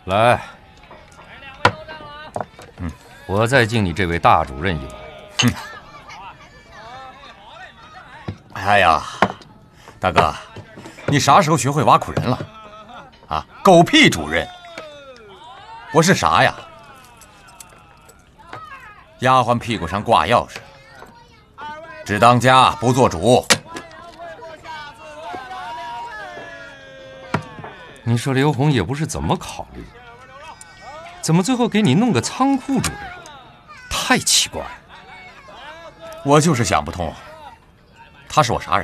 来，我再敬你这位大主任一碗。 哎呀，大哥，你啥时候学会挖苦人了？啊，狗屁主任！我是啥呀？丫鬟屁股上挂钥匙，只当家不做主。 你说刘洪也不是怎么考虑，怎么最后给你弄个仓库主任？太奇怪了。 我就是想不通，他是我啥人？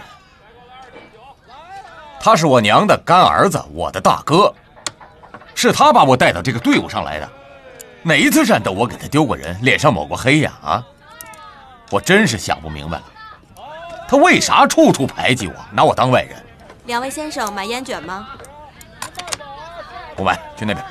他是我娘的干儿子，我的大哥，是他把我带到这个队伍上来的。哪一次战斗我给他丢过人，脸上抹过黑呀？啊！我真是想不明白了，他为啥处处排挤我，拿我当外人？ 两位先生买烟卷吗？ 不买，去那边。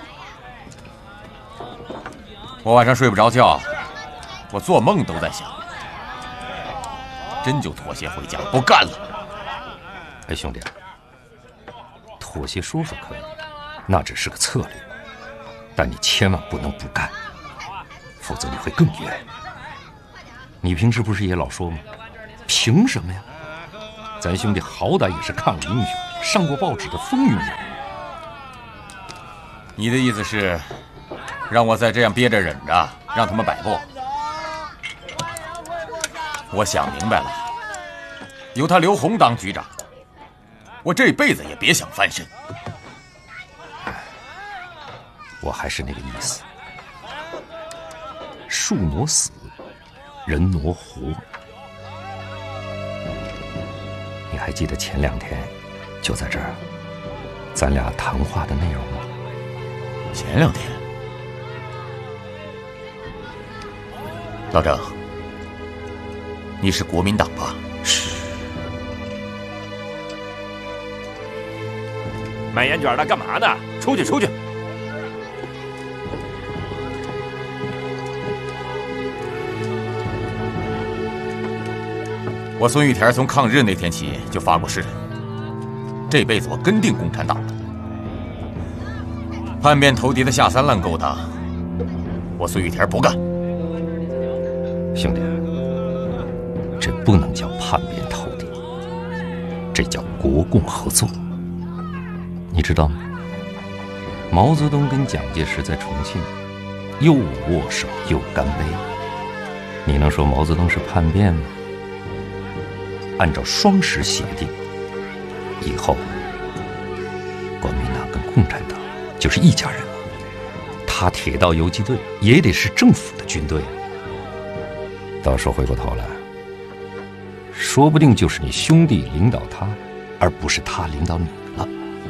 我晚上睡不着觉，我做梦都在想，真就妥协回家，不干了。 哎，兄弟，妥协说说可以，那只是个策略，但你千万不能不干，否则你会更冤。你平时不是也老说吗？凭什么呀？咱兄弟好歹也是抗日英雄，上过报纸的风云人。 你的意思是，让我再这样憋着忍着，让他们摆布？我想明白了，有他刘洪当局长，我这辈子也别想翻身。 我还是那个意思，树挪死，人挪活。你还记得前2天就在这儿，咱俩谈话的内容吗？ 前2天，老郑，你是国民党吧？ 是。 买烟卷的干嘛呢？出去出去！ 我孙玉田从抗日那天起就发过誓，这辈子我跟定共产党了。叛变投敌的下三滥勾当，我孙玉田不干。 兄弟，这不能叫叛变投敌，这叫国共合作。你知道吗？毛泽东跟蒋介石在重庆又握手又干杯，你能说毛泽东是叛变吗？按照双十协定，以后国民党跟共产党就是一家人了。他铁道游击队也得是政府的军队啊。到时候回过头来，说不定就是你兄弟领导他，而不是他领导你了。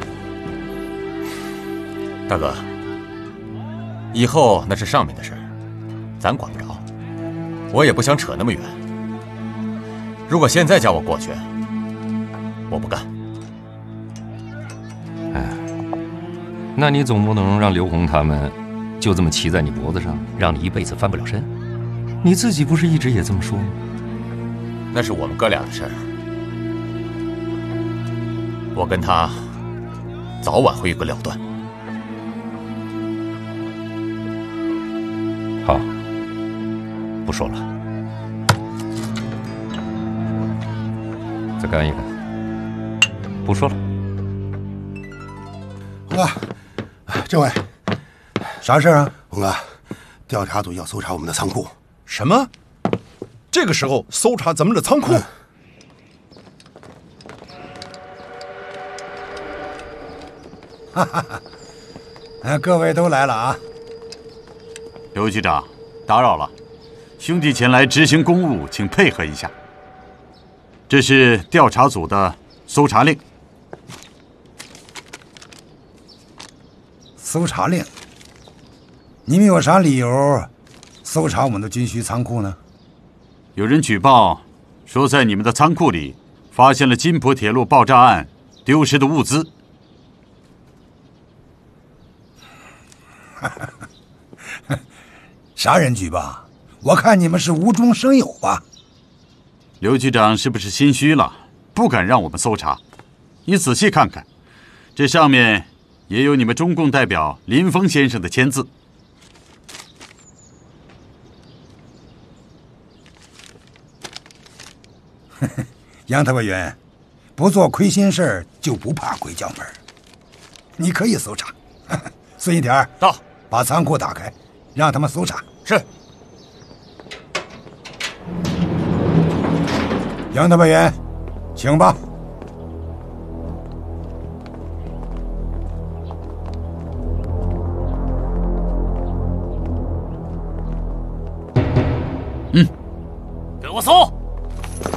大哥，以后那是上面的事儿，咱管不着，我也不想扯那么远。如果现在叫我过去，我不干。 哎，那你总不能让刘洪他们就这么骑在你脖子上，让你一辈子翻不了身。你自己不是一直也这么说吗？ 那是我们哥俩的事儿，我跟他早晚会有个了断。 好，不说了，再干一个，不说了。 洪哥，政委，啥事啊？ 洪哥，调查组要搜查我们的仓库。 什么？这个时候搜查咱们的仓库？ 哈哈哈！各位都来了啊！ 刘局长，打扰了，兄弟前来执行公务，请配合一下。这是调查组的搜查令。 搜查令？你们有啥理由搜查我们的军需仓库呢？ 有人举报说，在你们的仓库里发现了金浦铁路爆炸案丢失的物资。 啥人举报？我看你们是无中生有吧？ 刘局长是不是心虚了，不敢让我们搜查？你仔细看看，这上面也有你们中共代表林峰先生的签字。 杨特派员，不做亏心事儿就不怕鬼叫门。你可以搜查。孙一点到， 把仓库打开，让他们搜查。 是。 杨特派员，请吧。 给我搜！